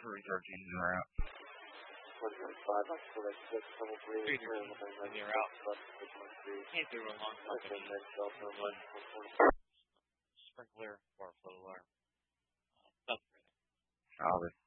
313 in or out. 1.5, I'm still at 6, level 3, in your out. Can't do a long time. Sprinkler or flow alarm. That's great. Copy.